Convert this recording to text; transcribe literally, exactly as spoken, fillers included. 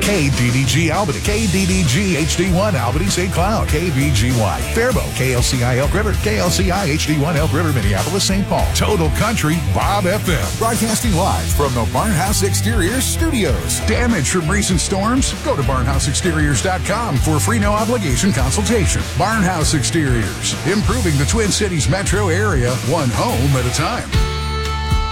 K D D G Albany, K D D G H D one Albany Saint Cloud, K V G Y Faribault, K L C I Elk River, K L C I H D one Elk River, Minneapolis, Saint Paul. Total Country Bob F M. Broadcasting live from the Barnhouse Exteriors Studios. Damage from recent storms? Go to barnhouse exteriors dot com for a free no obligation consultation. Barnhouse Exteriors, improving the Twin Cities metro area, one home at a time.